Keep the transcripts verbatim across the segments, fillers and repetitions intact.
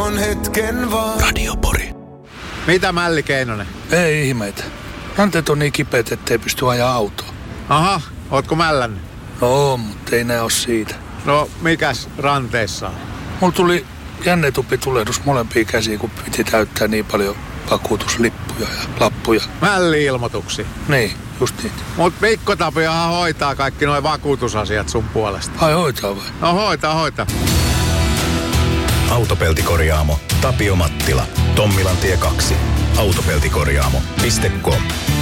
on hetken vaan. Radio Pori. Mitä Mälli Keinonen? Ei ihmeitä. Ranteet on niin kipeät, ettei pysty ajaa autoa. Aha, ootko mällännyt? No, mutta ei nää oo siitä. No, mikäs ranteessa on? Mulla tuli jännetuppi tulehdus molempiin käsiin, kun piti täyttää niin paljon vakuutuslippuja ja lappuja. Mälli-ilmoituksia. Niin, just niin. Mut Mikko Tapiohan hoitaa kaikki noi vakuutusasiat sun puolesta. Ai hoitaa vai? No hoitaa, hoitaa. Autopeltikorjaamo Tapio Mattila. Tommilantie kaksi. Autopeltikorjaamo piste com.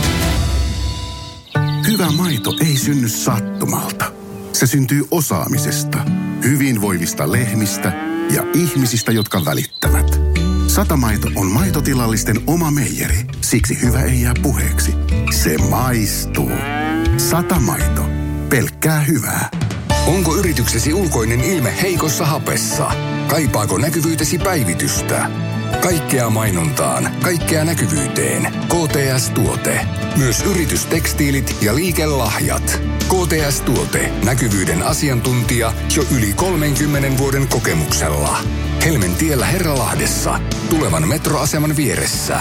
Hyvä maito ei synny sattumalta. Se syntyy osaamisesta, hyvinvoivista lehmistä ja ihmisistä, jotka välittävät. Satamaito on maitotilallisten oma meijeri. Siksi hyvä ei jää puheeksi. Se maistuu. Satamaito. Pelkkää hyvää. Onko yrityksesi ulkoinen ilme heikossa hapessa? Kaipaako näkyvyytesi päivitystä? Kaikkea mainontaan, kaikkea näkyvyyteen. K T S-tuote. Myös yritystekstiilit ja liikelahjat. K T S-tuote. Näkyvyyden asiantuntija jo yli kolmenkymmenen vuoden kokemuksella. Helmentiellä Herralahdessa. Tulevan metroaseman vieressä.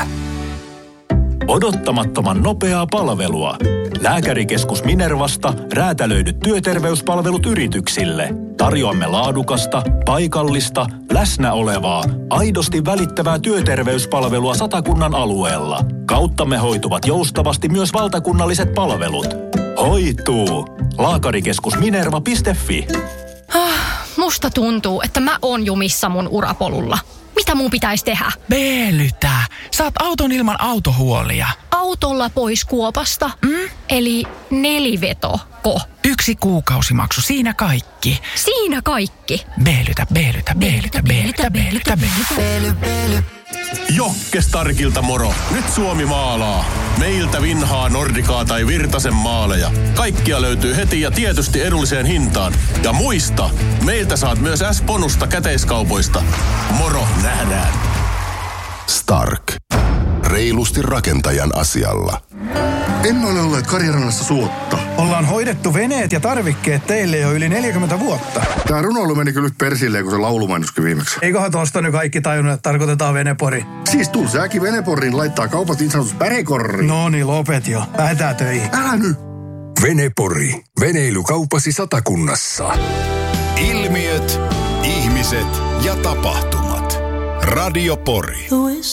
Odottamattoman nopeaa palvelua. Lääkärikeskus Minervasta räätälöidyt työterveyspalvelut yrityksille. Tarjoamme laadukasta, paikallista, läsnä olevaa, aidosti välittävää työterveyspalvelua Satakunnan alueella. Kauttamme hoituvat joustavasti myös valtakunnalliset palvelut. Hoituu! Lääkärikeskus Minerva piste fi. Musta tuntuu, että mä oon jumissa mun urapolulla. Mitä mun pitäisi tehdä? Beelytä. Saat auton ilman autohuolia. Autolla pois kuopasta? Mm? Eli nelivetoko? Yksi kuukausimaksu, siinä kaikki. Siinä kaikki? Beelytä, beelytä, beelytä, beelytä, beelytä, beelytä. Jokkestarkilta moro. Nyt Suomi maalaa. Meiltä vinhaa Nordikaa tai Virtasen maaleja. Kaikkia löytyy heti ja tietysti edulliseen hintaan. Ja muista, meiltä saat myös S-bonusta käteiskaupoista. Moro, nähdään. Stark. Reilusti rakentajan asialla. Emme ole olleet Karjarannassa suotta. Ollaan hoidettu veneet ja tarvikkeet teille jo yli neljäkymmentä vuotta. Tää runoilu meni kyllä nyt persilleen, kun se laulumainoskin viimeksi. Eiköhän tosta nyt kaikki tajunnut, että tarkoitetaan Venepori. Siis tul sääkin Veneporiin laittaa kaupat niin sanotus pärekorriin. No niin, lopet jo. Lähetään töihin. Älä nyt. Venepori. Veneilykaupasi Satakunnassa. Ilmiöt, ihmiset ja tapahtumat. Radio Pori.